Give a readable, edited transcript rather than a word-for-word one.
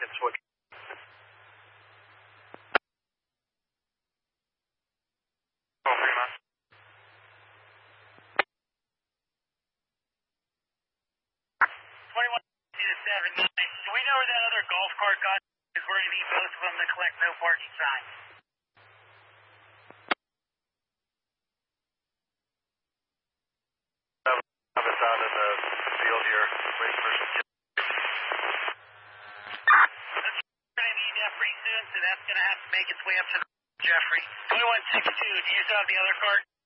That's what. Oh, Fremont. 21-7. Do we know where that other golf cart got? Because we're going to need both of them to collect no parking signs. Have us out in the field here, waiting for some kids. We're going to need that pretty soon, so that's going to have to make its way up to Jeffrey. 2162, do you still have the other cart?